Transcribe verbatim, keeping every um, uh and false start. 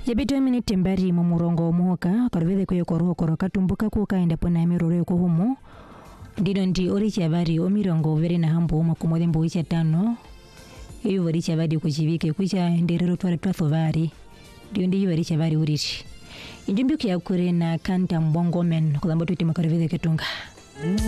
Yabito minute mbari mu murongo omuoka karuvithe kwe koroho koroka tumbuka ku kaenda pona miroro ko humo ndino ndi ori chabari o mirongo vere na hambo makumode mbo icha tano iyo vari chabadi kuchivike kucha nderero tware twathovari ndio ndi vari chabari urichi injumbi kya kure na kanta mbongo men kulambo tuti makaruvithe ketunga.